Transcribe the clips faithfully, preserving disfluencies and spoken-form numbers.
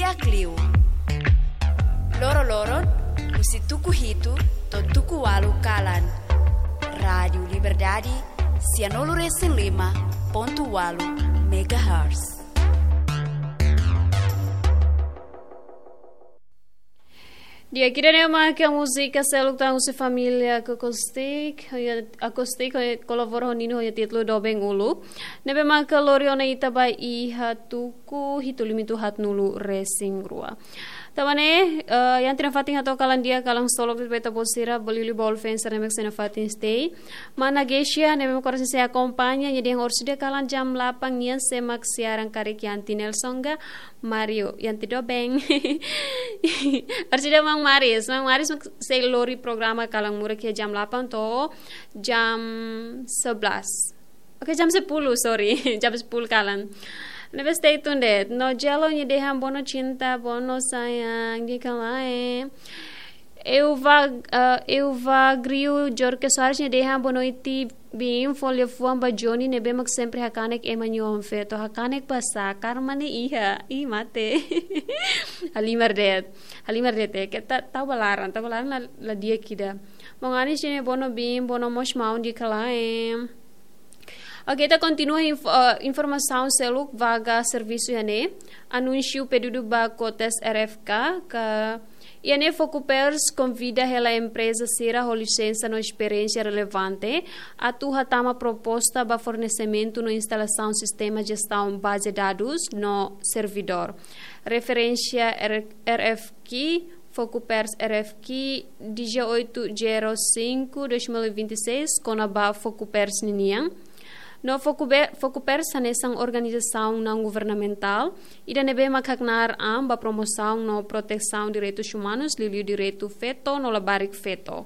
Riak liu. Loro-loron, musi tuku hitu, to tuku walu kalan. Rádio Liberdade, cianolo recém lima, ponto walu, megahertz. Dia kira ne make a música seluk tang usi família acústic, acústic colaboro nino ya titlo dobeng ulu. Nebe make loriona itabai iha tuku hitulimitu hat nulu racing rua. Tamane uh, yang tina fatin hato kalan dia kalang stolok dit beta bosira bolili ball fence nemek sena fatin stay. Mana gesia nebe korasi se acompaña jadi yang orsi dia kalan jam lapang nian semak siaran karik yanti Nelsonga Mario yanti dobeng. Orsi dia mang Maris, mang Maris se lori programa kalang murek ya jam lapang to jam sebelas. Oke okay, jam sepuluh sorry jam sepuluh kalan. Nebe stay tuned. No jelo ni dehan bono cinta, bono sayang di kalae. Eu va uh, eu va griu jorke soares ni dehan bono iti bim folio fuam ba Johnny nebe mak sempre hakanek emanyo feto hakanek basa karmane iha i mate. Halimardet. Halimardet ke ta tabalaran, tabalaran la, la dia kida. Mongani sine bono bim bono mos maun di kalae. Ok, kita continua inf uh, informação seluk vaga serviço yane anúncio pedido ba cotas R F K que yane Focupers convida a empresa sera a licença no experiência relevante a tu hatama proposta ba fornecimento no instalação sistema gestão base de dados no servidor referência R F K Focupers R F K dia oito zero cinco dois mil e vinte e seis com a ba Focupers niniang. No Focupers é uma organização não governamental e deve macagnar a promoção no proteção de direitos humanos, lili direito feto, no labarik feto.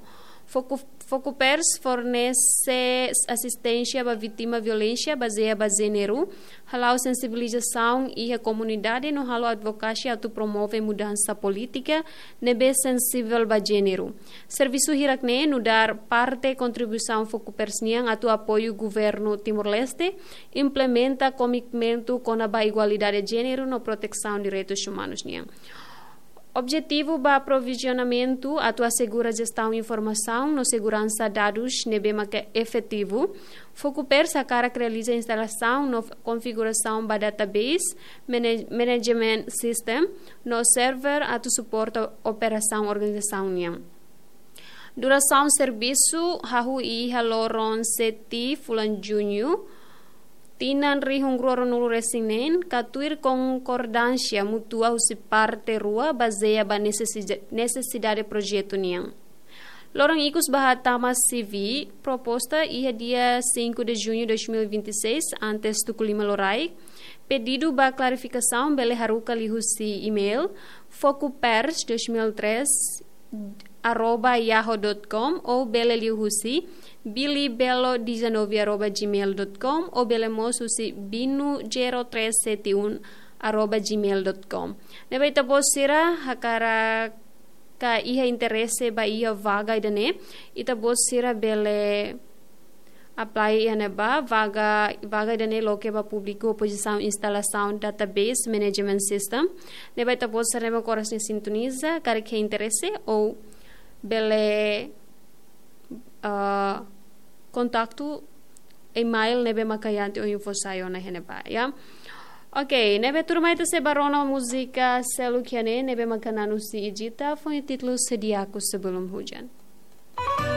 Focupers fornece assistência para vítima de violência baseada em gênero, halau sensibilização e a comunidade no halau advocacia a promove mudança política nebe sensível para gênero. Serviço hirakne no dar parte contribuição Focupers niang a tu apoio governo Timor-Leste implementa commitmento com a igualdade de gênero no proteção de direitos humanos niang. Objetivo ba aprovisionamento a tua segura gestão informação no segurança dados nebema que efetivo. Focupers a cara realiza instalação no configuração ba database manage, management system no server a tu suporta operação organização niam. Duração serviço hahu i haloron seti fulan junho. Tinan rihung ruoro nulu resinen katuir concordância mutua usi parte rua baseia ba necessidade projeto niang. Lorong ikus bahatama C V proposta ia dia cinco de junho de dois mil e vinte e seis antes do clima lorai. Pedido ba clarificação bele haruka lihusi email focupers dois mil e três arroba yahoo ponto com ou bele lihusi bilibelo dezenove arroba gmail ponto com ou belemosu si binu zero três sete um arroba gmail ponto com. Neba ita bosira hakara ka iha interesse ba iha vaga idane ita bosira bele apply ia neba vaga vaga idane loke ba publico posição instalação database management system. Neba ita bosira neba korasni sintoniza kare ke interesse ou bele uh, kontaktu email nebe makayante o info sayo na heneba ya. Ok, nebe turma ita se barona música selu kiane nebe makananu si ijita foi título sediaku sebelum hujan.